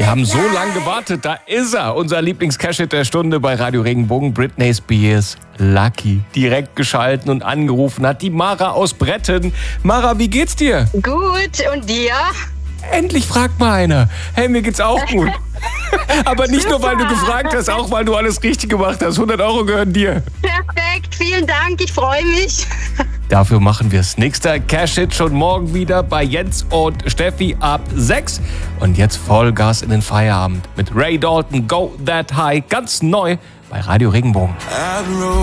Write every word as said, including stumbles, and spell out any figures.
Wir haben so lange gewartet, da ist er, unser Lieblings-Cash-Hit der Stunde bei Radio Regenbogen, Britney Spears, Lucky. Direkt geschalten und angerufen hat die Mara aus Bretten. Mara, wie geht's dir? Gut, und dir? Endlich fragt mal einer. Hey, mir geht's auch gut. Aber nicht nur, weil du gefragt hast, auch weil du alles richtig gemacht hast. hundert Euro gehören dir. Perfekt, vielen Dank, ich freue mich. Dafür machen wir es. Nächster Cash-Hit schon morgen wieder bei Jens und Steffi ab sechs. Und jetzt Vollgas in den Feierabend mit Ray Dalton, Go That High, ganz neu bei Radio Regenbogen.